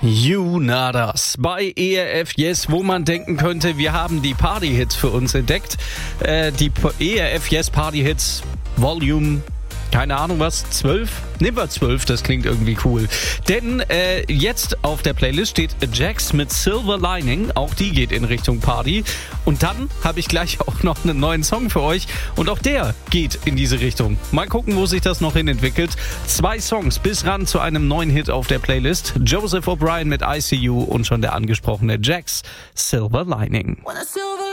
You Nadas bei ERF Yes, wo man denken könnte, wir haben die Party-Hits für uns entdeckt. Die ERF Yes Party-Hits Volume, keine Ahnung was, 12? Nehmen wir 12, das klingt irgendwie cool. Denn jetzt auf der Playlist steht Jax mit Silver Lining, auch die geht in Richtung Party. Und dann habe ich gleich auch noch einen neuen Song für euch und auch der geht in diese Richtung. Mal gucken, wo sich das noch hin entwickelt. 2 Songs bis ran zu einem neuen Hit auf der Playlist. Joseph O'Brien mit ICU und schon der angesprochene Jax, Silver Lining.